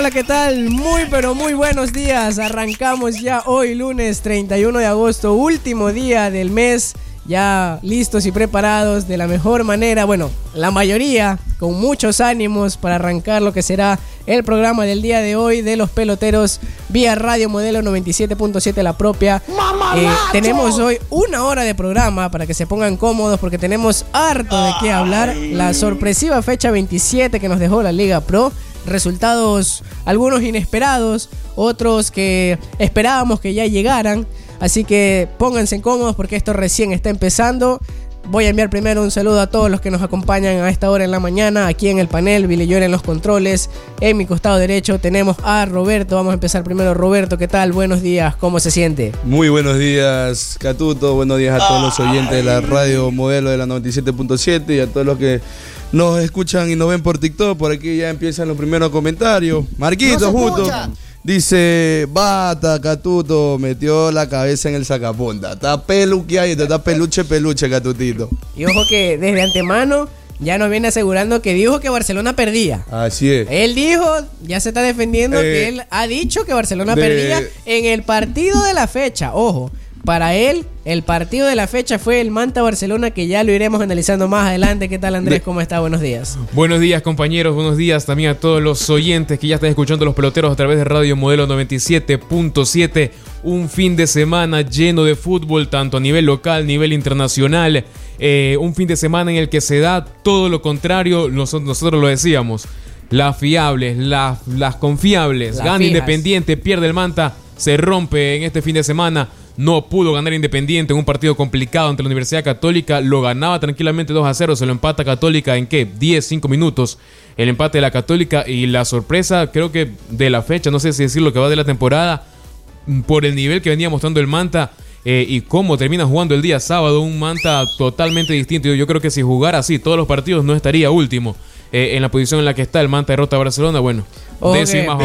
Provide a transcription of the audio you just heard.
Hola, ¿qué tal? Muy pero muy buenos días. Arrancamos ya hoy lunes 31 de agosto, último día del mes. Ya listos y preparados de la mejor manera, bueno, la mayoría con muchos ánimos para arrancar lo que será el programa del día de hoy de los peloteros vía Radio Modelo 97.7 la propia. Tenemos hoy una hora de programa para que se pongan cómodos porque tenemos harto de qué hablar. La sorpresiva fecha 27 que nos dejó la Liga Pro. Resultados, algunos inesperados, otros que esperábamos que ya llegaran. Así que pónganse cómodos porque esto recién está empezando. Voy a enviar primero un saludo a todos los que nos acompañan a esta hora en la mañana. Aquí en el panel, Billy Joel en los controles. En mi costado derecho tenemos a Roberto. Vamos a empezar primero. Roberto, ¿qué tal? Buenos días, ¿cómo se siente? Muy buenos días, Catuto. Buenos días a todos los oyentes de la Radio Modelo de la 97.7 y a todos los que nos escuchan y nos ven por TikTok. Por aquí ya empiezan los primeros comentarios. Marquito, justo. Dice, bata, Catuto, metió la cabeza en el sacapunta. Está peluqueadito, está peluche, Catutito. Y ojo que desde antemano ya nos viene asegurando que dijo que Barcelona perdía. Así es. Él dijo, ya se está defendiendo que él ha dicho que Barcelona perdía en el partido de la fecha. Ojo, para él, el partido de la fecha fue el Manta-Barcelona, que ya lo iremos analizando más adelante. ¿Qué tal, Andrés? ¿Cómo está? Buenos días. Buenos días, compañeros. Buenos días también a todos los oyentes que ya están escuchando los peloteros a través de Radio Modelo 97.7. Un fin de semana lleno de fútbol, tanto a nivel local, nivel internacional. Un fin de semana en el que se da todo lo contrario. Nosotros lo decíamos. Las fiables, las confiables. Gana fijas. Independiente, pierde el Manta. Se rompe en este fin de semana. No pudo ganar Independiente en un partido complicado ante la Universidad Católica. Lo ganaba tranquilamente 2-0. Se lo empata Católica en ¿qué? 10-5 minutos. El empate de la Católica. Y la sorpresa, creo que de la fecha, no sé si decir lo que va de la temporada, por el nivel que venía mostrando el Manta y cómo termina jugando el día sábado. Un Manta totalmente distinto. Yo creo que si jugara así todos los partidos no estaría último en la posición en la que está. El Manta derrota a Barcelona. Bueno, décima